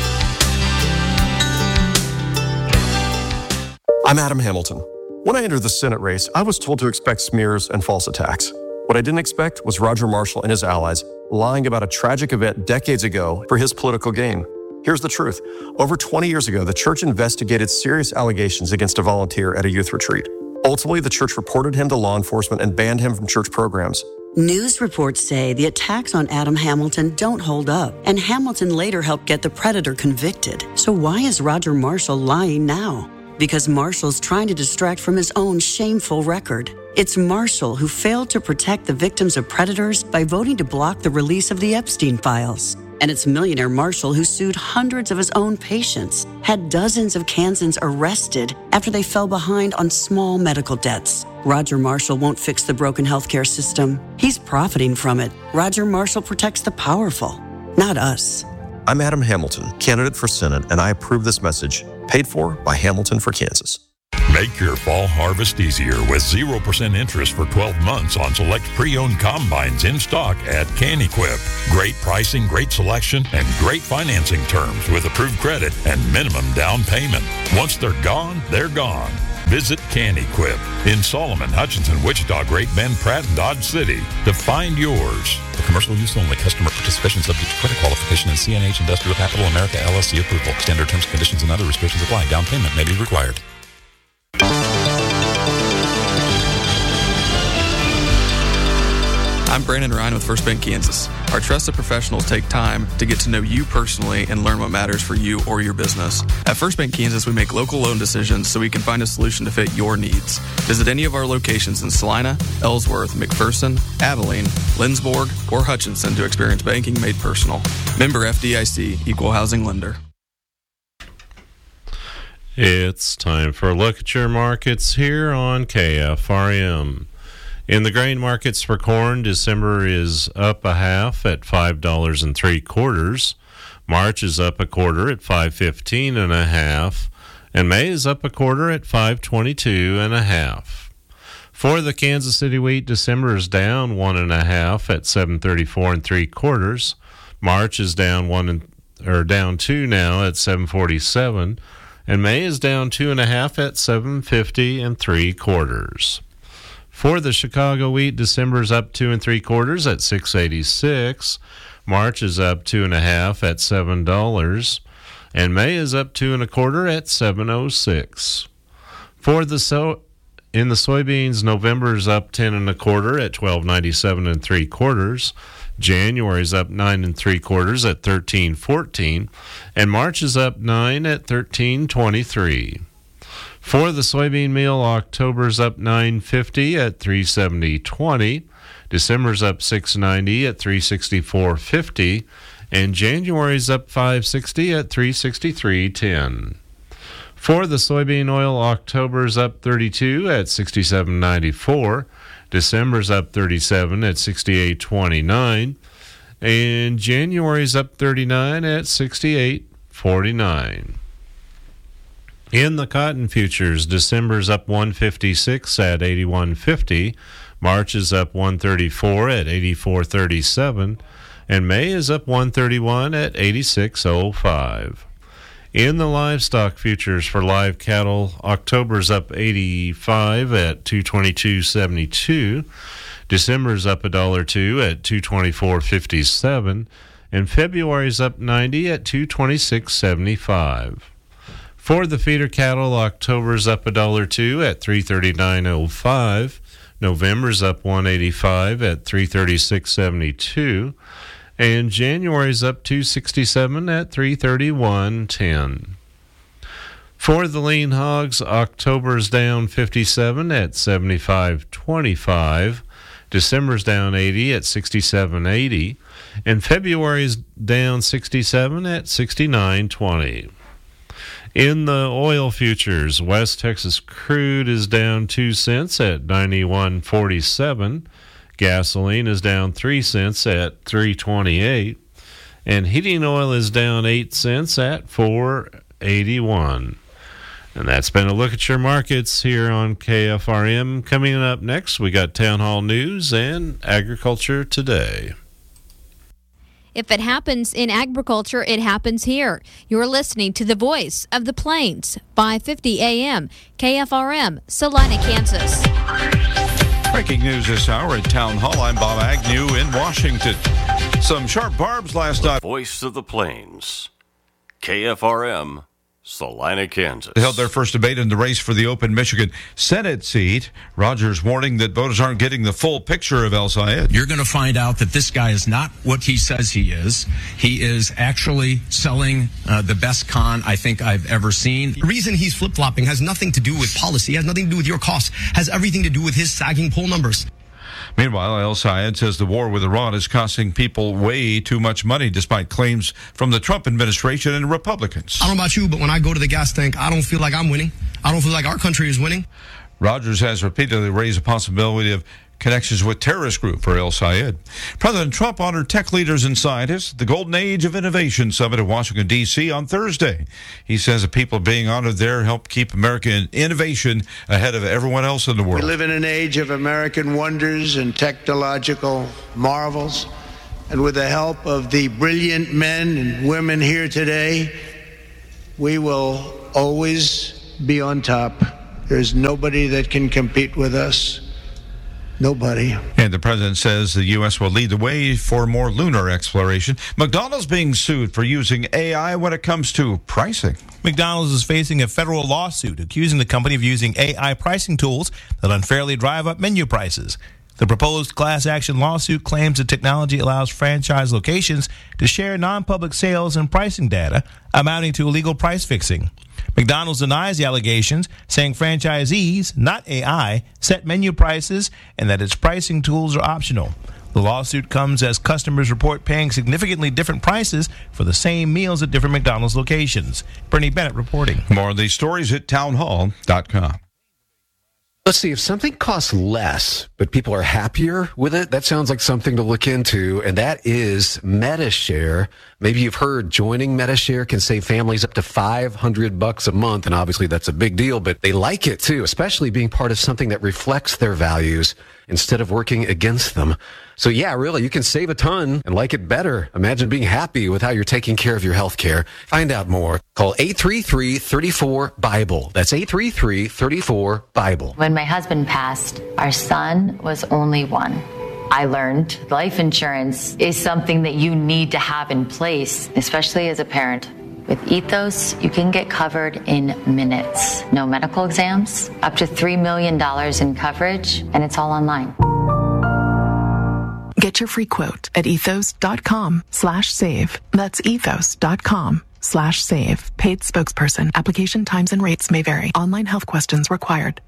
I'm Adam Hamilton. When I entered the Senate race, I was told to expect smears and false attacks. What I didn't expect was Roger Marshall and his allies lying about a tragic event decades ago for his political gain. Here's the truth. Over twenty years ago, the church investigated serious allegations against a volunteer at a youth retreat. Ultimately, the church reported him to law enforcement and banned him from church programs. News reports say the attacks on Adam Hamilton don't hold up, and Hamilton later helped get the predator convicted. So why is Roger Marshall lying now? Because Marshall's trying to distract from his own shameful record. It's Marshall who failed to protect the victims of predators by voting to block the release of the Epstein files. And it's millionaire Marshall who sued hundreds of his own patients, had dozens of Kansans arrested after they fell behind on small medical debts. Roger Marshall won't fix the broken healthcare system. He's profiting from it. Roger Marshall protects the powerful, not us. I'm Adam Hamilton, candidate for Senate, and I approve this message, paid for by Hamilton for Kansas. Make your fall harvest easier with zero percent interest for twelve months on select pre-owned combines in stock at CanEquip. Great pricing, great selection, and great financing terms with approved credit and minimum down payment. Once they're gone, they're gone. Visit CanEquip in Solomon, Hutchinson, Wichita, Great Bend, Pratt, and Dodge City to find yours. For commercial use only. Customer participation subject to credit qualification and C N H Industrial Capital America L L C approval. Standard terms, conditions, and other restrictions apply. Down payment may be required. I'm Brandon Ryan with First Bank Kansas. Our trusted professionals take time to get to know you personally and learn what matters for you or your business. At First Bank Kansas, we make local loan decisions so we can find a solution to fit your needs. Visit any of our locations in Salina, Ellsworth, McPherson, Abilene, Lindsborg, or Hutchinson to experience banking made personal. Member F D I C, Equal Housing Lender. It's time for a look at your markets here on K F R M. In the grain markets for corn, December is up a half at five dollars and three quarters. March is up a quarter at five fifteen and a half, and May is up a quarter at five twenty-two and a half. For the Kansas City wheat, December is down one and a half at seven thirty-four and three quarters. March is down one and or down two now at seven forty-seven, and May is down two and a half at seven fifty and three quarters. For the Chicago wheat, December is up two and three quarters at six eighty-six. March is up two and a half at seven dollars, and May is up two and a quarter at seven oh six. For the so in the soybeans, November is up ten and a quarter at twelve ninety-seven and three quarters. January is up nine and three quarters at thirteen fourteen, and March is up nine at thirteen twenty-three. For the soybean meal, October's up nine fifty at three seventy twenty, December's up six ninety at three sixty-four fifty, and January's up five sixty at three sixty-three ten. For the soybean oil, October's up thirty-two at sixty-seven ninety-four, December's up thirty-seven at sixty-eight twenty-nine, and January's up thirty-nine at sixty-eight forty-nine. In the cotton futures, December's up one fifty-six at eighty-one fifty, March is up one thirty-four at eighty-four thirty-seven, and May is up one thirty-one at eighty-six oh five. In the livestock futures for live cattle, October's up eighty-five at two twenty-two seventy-two, December's up a dollar two at two twenty-four fifty-seven, and February's up ninety at two twenty-six seventy-five. For the feeder cattle, October's up a dollar two at three thirty-nine oh five, November's up one eighty-five at three thirty-six seventy-two, and January's up two sixty-seven at three thirty-one ten. For the lean hogs, October's down fifty-seven at seventy-five twenty-five, December's down eighty at sixty-seven eighty, and February's down sixty-seven at sixty-nine twenty. In the oil futures, West Texas crude is down two cents at ninety-one forty-seven. Gasoline is down three cents at three twenty-eight, and heating oil is down eight cents at four eighty-one. And that's been a look at your markets here on K F R M. Coming up next, we got Town Hall News and Agriculture Today. If it happens in agriculture, it happens here. You're listening to the Voice of the Plains, five fifty A M, K F R M, Salina, Kansas. Breaking news this hour at Town Hall. I'm Bob Agnew in Washington. Some sharp barbs last night. Voice of the Plains, K F R M, Salina, Kansas. They held their first debate in the race for the open Michigan Senate seat. Rogers warning that voters aren't getting the full picture of El Sayed. You're going to find out that this guy is not what he says he is. He is actually selling uh, the best con I think I've ever seen. The reason he's flip-flopping has nothing to do with policy, has nothing to do with your costs, has everything to do with his sagging poll numbers. Meanwhile, El Sayed says the war with Iran is costing people way too much money, despite claims from the Trump administration and Republicans. I don't know about you, but when I go to the gas tank, I don't feel like I'm winning. I don't feel like our country is winning. Rogers has repeatedly raised the possibility of connections with terrorist group for El Sayed. President Trump honored tech leaders and scientists at the Golden Age of Innovation Summit in Washington, D C on Thursday. He says the people being honored there help keep American innovation ahead of everyone else in the world. We live in an age of American wonders and technological marvels, and with the help of the brilliant men and women here today, we will always be on top. There's nobody that can compete with us. Nobody. And the president says the U S will lead the way for more lunar exploration. McDonald's being sued for using A I when it comes to pricing. McDonald's is facing a federal lawsuit accusing the company of using A I pricing tools that unfairly drive up menu prices. The proposed class action lawsuit claims the technology allows franchise locations to share non-public sales and pricing data, amounting to illegal price fixing. McDonald's denies the allegations, saying franchisees, not A I, set menu prices and that its pricing tools are optional. The lawsuit comes as customers report paying significantly different prices for the same meals at different McDonald's locations. Bernie Bennett reporting. More of these stories at townhall dot com. Let's see, if something costs less, but people are happier with it, that sounds like something to look into, and that is MediShare. Maybe you've heard joining MediShare can save families up to five hundred bucks a month, and obviously that's a big deal, but they like it too, especially being part of something that reflects their values instead of working against them. So yeah, really, you can save a ton and like it better. Imagine being happy with how you're taking care of your health care. Find out more. Call eight three three, three four, BIBLE. That's eight three three, three four, BIBLE. When my husband passed, our son was only one. I learned life insurance is something that you need to have in place, especially as a parent. With Ethos, you can get covered in minutes. No medical exams, up to three million dollars in coverage, and it's all online. Get your free quote at ethos.com slash save. That's ethos.com slash save. Paid spokesperson. Application times and rates may vary. Online health questions required.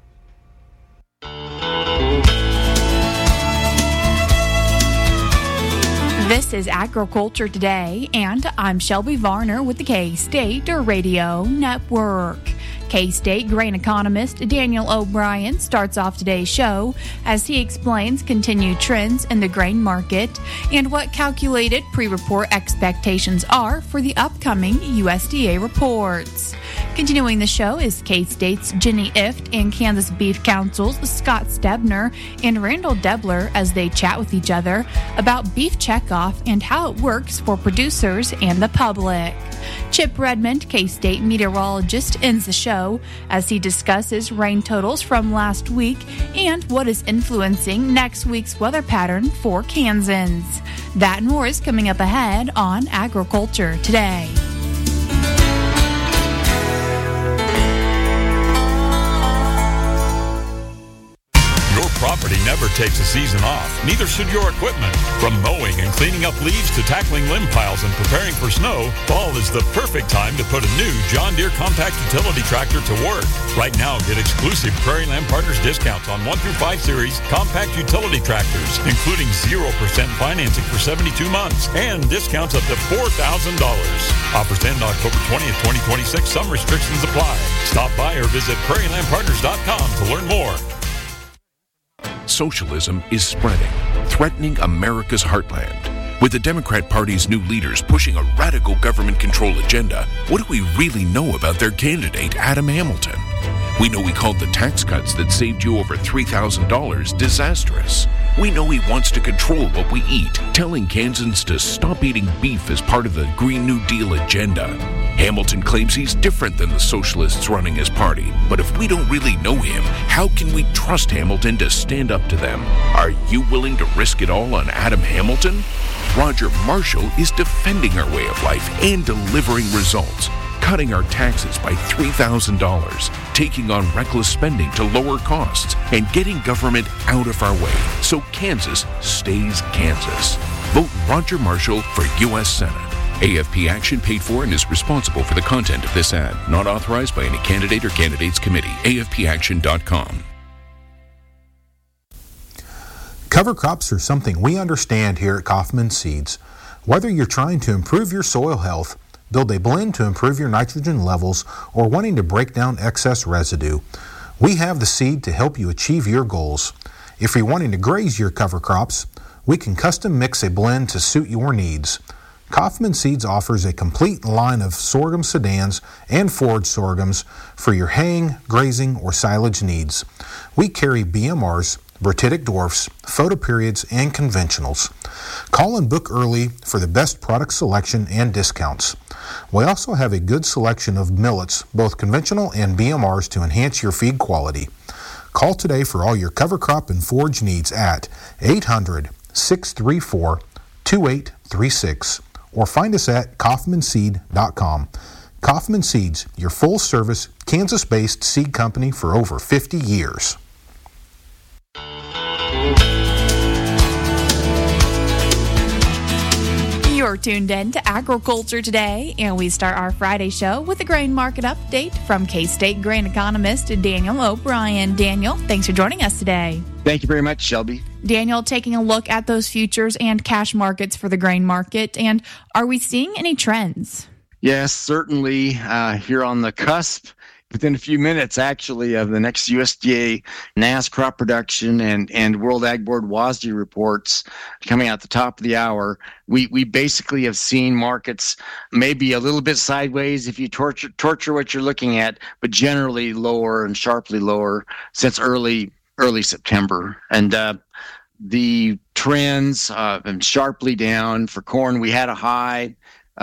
This is Agriculture Today, and I'm Shelby Varner with the K-State Radio Network. K-State grain economist Daniel O'Brien starts off today's show as he explains continued trends in the grain market and what calculated pre-report expectations are for the upcoming U S D A reports. Continuing the show is K-State's Jenny Ift and Kansas Beef Council's Scott Stebner and Randall Debler as they chat with each other about beef checkoff and how it works for producers and the public. Chip Redmond, K-State meteorologist, ends the show as he discusses rain totals from last week and what is influencing next week's weather pattern for Kansans. That and more is coming up ahead on Agriculture Today. Property never takes a season off. Neither should your equipment. From mowing and cleaning up leaves to tackling limb piles and preparing for snow, fall is the perfect time to put a new John Deere compact utility tractor to work. Right now, get exclusive Prairie Land Partners discounts on one through five series compact utility tractors, including zero percent financing for seventy-two months and discounts up to four thousand dollars. Offers end October twentieth, twenty twenty-six. Some restrictions apply. Stop by or visit prairie land partners dot com to learn more. Socialism is spreading, threatening America's heartland. With the Democrat Party's new leaders pushing a radical government control agenda, what do we really know about their candidate, Adam Hamilton? We know he called the tax cuts that saved you over three thousand dollars disastrous. We know he wants to control what we eat, telling Kansans to stop eating beef as part of the Green New Deal agenda. Hamilton claims he's different than the socialists running his party. But if we don't really know him, how can we trust Hamilton to stand up to them? Are you willing to risk it all on Adam Hamilton? Roger Marshall is defending our way of life and delivering results, cutting our taxes by three thousand dollars, taking on reckless spending to lower costs, and getting government out of our way so Kansas stays Kansas. Vote Roger Marshall for U S Senate. A F P Action paid for and is responsible for the content of this ad. Not authorized by any candidate or candidates committee. A F P action dot com. Cover crops are something we understand here at Kaufman Seeds. Whether you're trying to improve your soil health, build a blend to improve your nitrogen levels, or wanting to break down excess residue, We have the seed to help you achieve your goals. If you're wanting to graze your cover crops, we can custom mix a blend to suit your needs. Kaufman Seeds offers a complete line of sorghum sedans and forage sorghums for your haying, grazing, or silage needs. We carry B M Rs, Bertitic dwarfs, photoperiods, and conventionals. Call and book early for the best product selection and discounts. We also have a good selection of millets, both conventional and B M Rs, to enhance your feed quality. Call today for all your cover crop and forage needs at eight hundred, six three four, two eight three six or find us at kaufman seed dot com. Kaufman Seeds, your full-service, Kansas-based seed company for over fifty years. You're tuned in to Agriculture Today, and we start our Friday show with a grain market update from K-State grain economist Daniel O'Brien. Daniel, thanks for joining us today. Thank you very much, Shelby. Daniel, taking a look at those futures and cash markets for the grain market, and are we seeing any trends? Yes, certainly. Uh, here on the cusp, within a few minutes, actually, of the next U S D A N A S crop production and, and World Ag Board W A S D reports coming out the top of the hour, we, we basically have seen markets maybe a little bit sideways if you torture, torture what you're looking at, but generally lower and sharply lower since early early September. And uh, the trends uh, have been sharply down. For corn, we had a high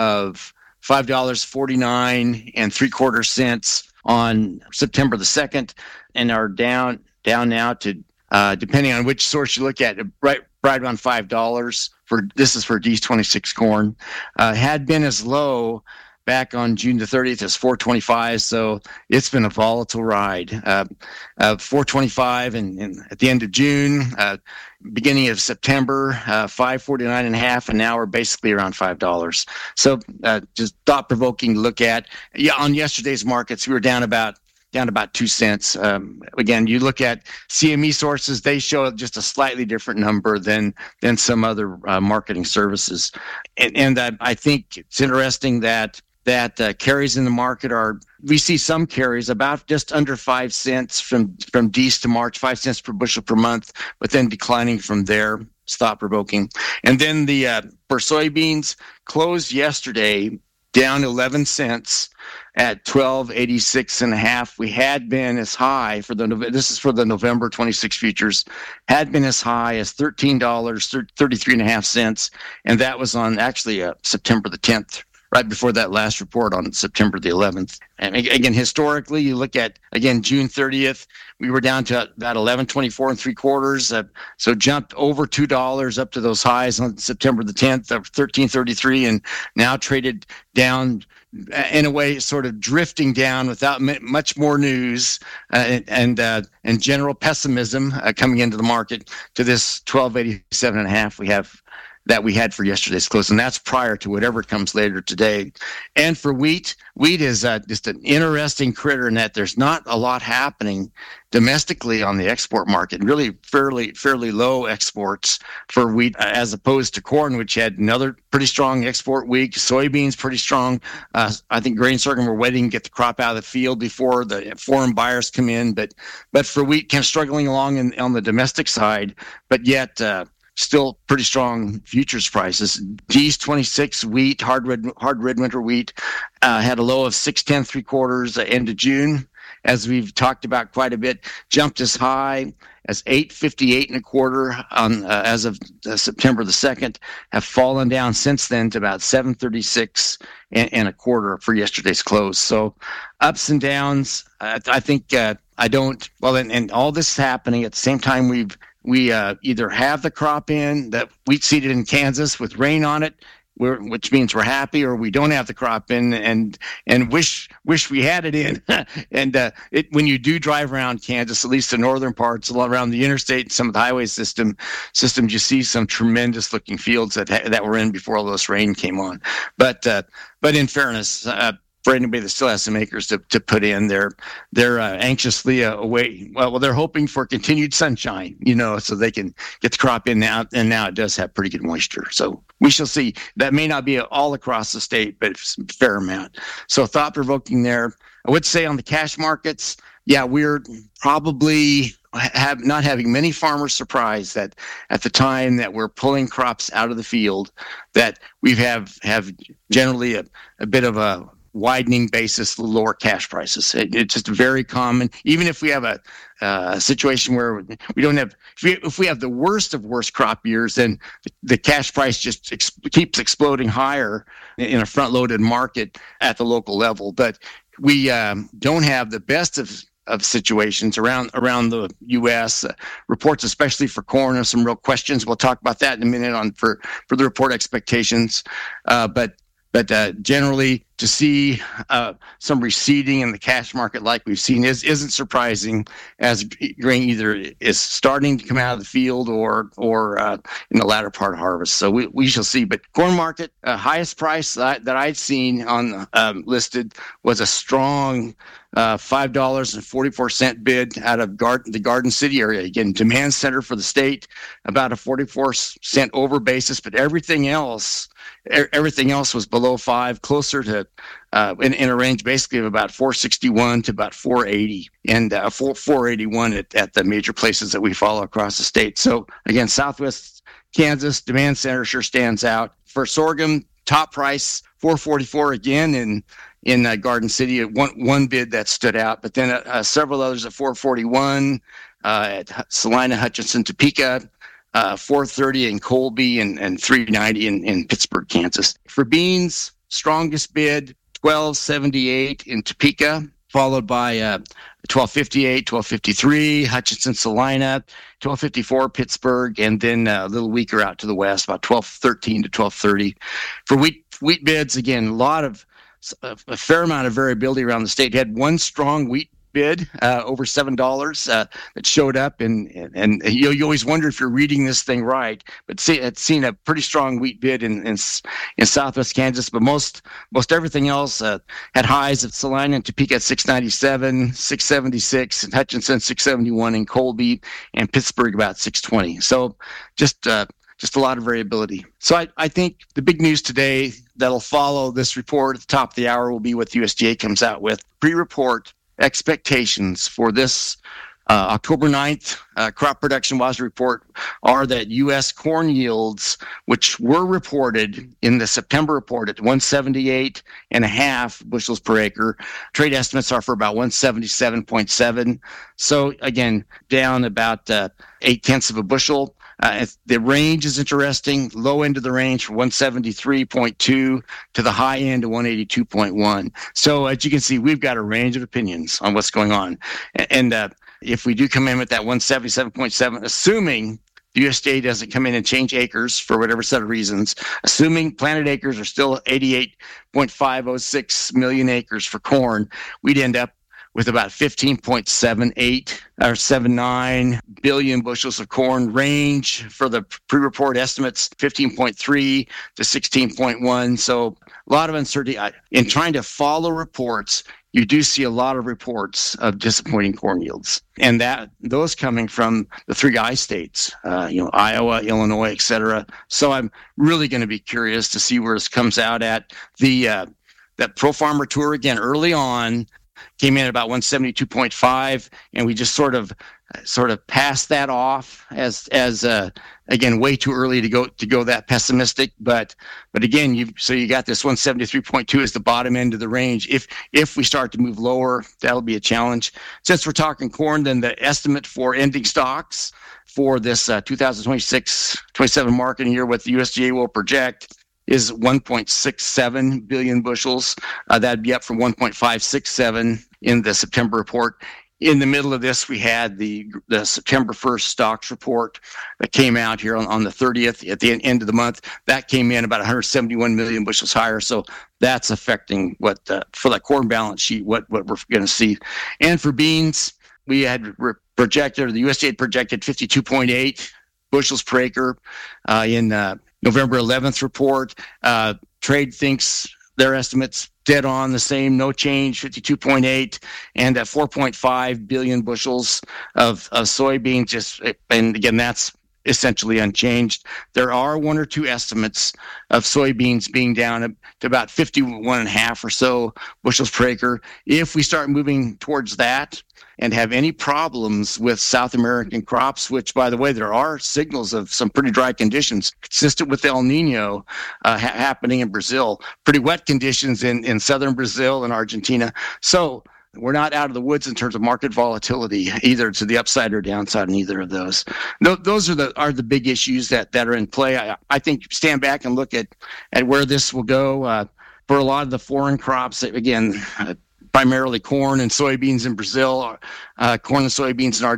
of five dollars and forty-nine and three quarter cents on September the second, and are down down now to, uh, depending on which source you look at, right right around five dollars. For this is for D twenty-six corn. Uh, had been as low back on June the thirtieth as four twenty-five, so it's been a volatile ride. Uh, uh, four twenty-five and, and at the end of June, uh, beginning of September, uh, five forty-nine and a half, and now we're basically around five dollars. So uh, just thought-provoking to look at. Yeah, on yesterday's markets, we were down about down about two cents. Um, again, you look at C M E sources, they show just a slightly different number than than some other uh, marketing services. And, and uh, I think it's interesting that that uh, carries in the market are, we see some carries about just under five cents from, from Dece to March, five cents per bushel per month, but then declining from there. It's thought-provoking. And then the uh, for soybeans closed yesterday down eleven cents at twelve eighty-six and a half. We had been as high for the, this is for the November twenty-six futures, had been as high as thirteen dollars, thirty-three and a half cents. And that was on actually uh, September the tenth. Right before that last report on September the eleventh. And again, historically, you look at, again, June thirtieth, we were down to about eleven twenty-four and three quarters. Uh, so jumped over two dollars up to those highs on September the tenth of thirteen thirty-three, and now traded down in a way, sort of drifting down without much more news uh, and and, uh, and general pessimism uh, coming into the market to this twelve eighty-seven and a half we have that we had for yesterday's close, and that's prior to whatever comes later today. And for wheat, wheat is uh, just an interesting critter in that there's not a lot happening domestically on the export market. Really, fairly fairly low exports for wheat, uh, as opposed to corn, which had another pretty strong export week. Soybeans pretty strong. Uh, I think grain sorghum, we're waiting to get the crop out of the field before the foreign buyers come in. But but for wheat, kind of struggling along in, on the domestic side, but yet. Uh, Still pretty strong futures prices. Dece twenty-six wheat, hard red, hard red winter wheat, uh, had a low of six ten three quarters at end of June, as we've talked about quite a bit. Jumped as high as eight fifty-eight and a quarter on uh, as of uh, September the second. Have fallen down since then to about seven thirty-six and, and a quarter for yesterday's close. So ups and downs. Uh, I think uh, I don't. Well, and, and all this is happening at the same time we've. We uh, either have the crop in that wheat seeded in Kansas with rain on it, we're, which means we're happy, or we don't have the crop in and and wish wish we had it in. and uh, it, when you do drive around Kansas, at least the northern parts, around the interstate and some of the highway system systems, you see some tremendous looking fields that that were in before all this rain came on. But uh, but in fairness. Uh, For anybody that still has some acres to, to put in, they're they're uh, anxiously uh, away. Well, well, they're hoping for continued sunshine, you know, so they can get the crop in now. And now it does have pretty good moisture, so we shall see. That may not be all across the state, but it's a fair amount. So thought provoking there. I would say on the cash markets, yeah, we're probably have not having many farmers surprised that at the time that we're pulling crops out of the field, that we have have generally a, a bit of a widening basis, lower cash prices. It, it's just very common. Even if we have a, uh, situation where we don't have, if we, if we have the worst of worst crop years, then the, the cash price just ex- keeps exploding higher in a front-loaded market at the local level. But we um, don't have the best of of situations around around the U S Uh, reports, especially for corn, have some real questions. We'll talk about that in a minute on for for the report expectations. Uh, but but uh, generally, to see uh, some receding in the cash market like we've seen is isn't surprising, as grain either is starting to come out of the field or or uh, in the latter part of harvest. So we, we shall see. But corn market, uh, highest price that, that I'd seen on um, listed was a strong uh, five dollars and forty-four cents bid out of Garden, the Garden City area. Again, demand center for the state, about a forty-four cent over basis, but everything else, everything else was below five, closer to uh, in, in a range basically of about four sixty-one to about four eighty, and uh, four eighty-one at, at the major places that we follow across the state. So again, Southwest Kansas demand center sure stands out. For sorghum, top price four forty-four again in in uh, Garden City, one one bid that stood out, but then uh, several others at four forty-one uh, at Salina, Hutchinson, Topeka. Uh, four thirty in Colby, and, and three ninety in, in Pittsburgh, Kansas. For beans, strongest bid, twelve seventy-eight in Topeka, followed by uh, twelve fifty-eight, twelve fifty-three, Hutchinson, Salina, twelve fifty-four, Pittsburgh, and then uh, a little weaker out to the west, about twelve thirteen to twelve thirty. For wheat wheat bids, again, a lot of, a, a fair amount of variability around the state. Had one strong wheat bid uh, over seven dollars uh, that showed up, and and, and you, you always wonder if you're reading this thing right. But see, it's seen a pretty strong wheat bid in in, in Southwest Kansas, but most most everything else uh, had highs at Salina and Topeka at six ninety-seven, six seventy-six, and Hutchinson six seventy-one, in Colby and Pittsburgh about six twenty. So just uh, just a lot of variability. So I, I think the big news today that'll follow this report at the top of the hour will be what the U S D A comes out with. Pre-report expectations for this uh, October ninth uh, crop production W A S D report are that U S corn yields, which were reported in the September report at one seventy-eight and a half bushels per acre, trade estimates are for about one seventy-seven point seven. So again, down about uh, eight tenths of a bushel. Uh, the range is interesting. Low end of the range from one seventy-three point two to the high end of one eighty-two point one. So as you can see, we've got a range of opinions on what's going on. And uh, if we do come in with that one seventy-seven point seven, assuming the U S D A doesn't come in and change acres for whatever set of reasons, assuming planted acres are still eighty-eight point five oh six million acres for corn, we'd end up with about fifteen point seven eight or seven nine billion bushels of corn. Range for the pre-report estimates, fifteen point three to sixteen point one. So a lot of uncertainty. In trying to follow reports, you do see a lot of reports of disappointing corn yields, and that those coming from the three I states, uh, you know, Iowa, Illinois, et cetera. So I'm really going to be curious to see where this comes out at. The uh, that Pro Farmer Tour, again, early on, came in at about one seventy-two point five, and we just sort of sort of passed that off as as uh, again way too early to go to go that pessimistic. But but again, you so you got this one seventy-three point two as the bottom end of the range. If if we start to move lower, that'll be a challenge. Since we're talking corn, then the estimate for ending stocks for this uh, two thousand twenty-six twenty-seven marketing year, what the U S D A will project, is one point six seven billion bushels. Uh, that'd be up from one point five six seven in the September report. In the middle of this, we had the the September first stocks report that came out here on, on the thirtieth at the end of the month. That came in about one hundred seventy-one million bushels higher. So that's affecting what uh, for that corn balance sheet, what, what we're going to see. And for beans, we had re- projected, or the U S D A had projected fifty-two point eight bushels per acre uh, in uh, November eleventh report. Uh, trade thinks their estimates dead on the same, no change, fifty-two point eight, and at four point five billion bushels of, of soybeans. Just and again, that's essentially unchanged. There are one or two estimates of soybeans being down to about fifty-one and a half or so bushels per acre. If we start moving towards that and have any problems with South American crops, which, by the way, there are signals of some pretty dry conditions consistent with El Nino uh, ha- happening in Brazil, pretty wet conditions in, in southern Brazil and Argentina. So we're not out of the woods in terms of market volatility, either to the upside or downside in either of those. No, those are the are the big issues that, that are in play. I, I think stand back and look at, at where this will go. Uh, for a lot of the foreign crops, again, uh, primarily corn and soybeans in Brazil, uh, corn and soybeans in Argentina.